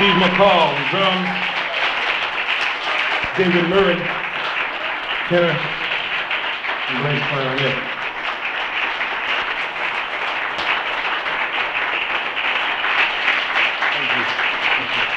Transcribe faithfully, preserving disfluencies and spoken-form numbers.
Steve McCall on drums, David Murray, tenor, and bass clarinet.